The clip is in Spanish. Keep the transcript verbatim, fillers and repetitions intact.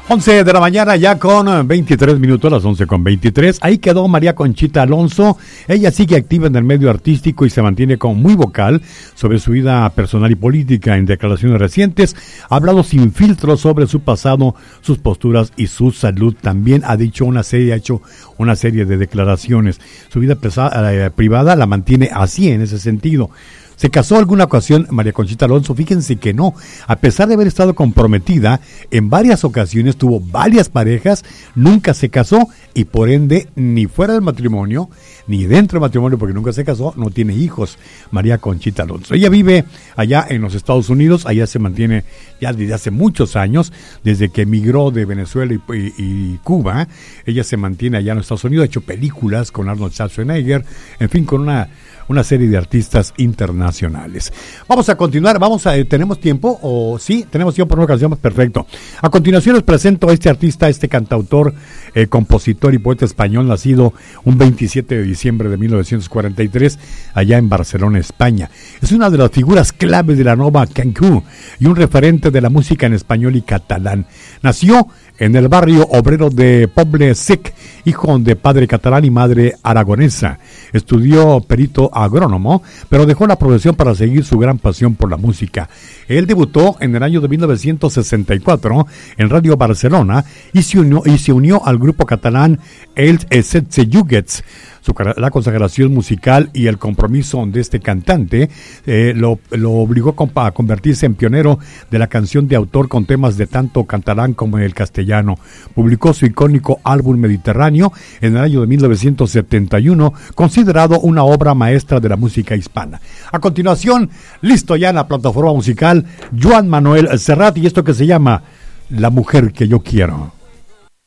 once de la mañana ya con veintitrés minutos, las once con veintitrés. Ahí quedó María Conchita Alonso. Ella sigue activa en el medio artístico y se mantiene como muy vocal sobre su vida personal y política. En declaraciones recientes ha hablado sin filtro sobre su pasado, sus posturas y su salud. También ha dicho una serie, ha hecho una serie de declaraciones. Su vida pesada, eh, privada la mantiene así en ese sentido. ¿Se casó alguna ocasión María Conchita Alonso? Fíjense que no. A pesar de haber estado comprometida, en varias ocasiones tuvo varias parejas, nunca se casó y por ende, ni fuera del matrimonio, ni dentro del matrimonio, porque nunca se casó, no tiene hijos, María Conchita Alonso. Ella vive allá en los Estados Unidos, allá se mantiene ya desde hace muchos años, desde que emigró de Venezuela y, y, y Cuba. Ella se mantiene allá en los Estados Unidos, ha hecho películas con Arnold Schwarzenegger, en fin, con una... una serie de artistas internacionales. Vamos a continuar, vamos a, eh, ¿tenemos tiempo? ¿O sí? ¿Tenemos tiempo por una canción? Perfecto. A continuación les presento a este artista, este cantautor, eh, compositor y poeta español, nacido un veintisiete de diciembre de mil novecientos cuarenta y tres, allá en Barcelona, España. Es una de las figuras claves de la Nova Cançó y un referente de la música en español y catalán. Nació en el barrio obrero de Poble Sec, hijo de padre catalán y madre aragonesa. Estudió perito agrónomo, pero dejó la profesión para seguir su gran pasión por la música. Él debutó en el año de mil novecientos sesenta y cuatro en Radio Barcelona y se unió, y se unió al grupo catalán Els setze Juguets. Su, la consagración musical y el compromiso de este cantante eh, lo, lo obligó a convertirse en pionero de la canción de autor con temas de tanto catalán como en el castellano. Publicó su icónico álbum Mediterráneo en el año de mil novecientos setenta y uno, considerado una obra maestra de la música hispana. A continuación, listo ya en la plataforma musical, Joan Manuel Serrat y esto que se llama La mujer que yo quiero.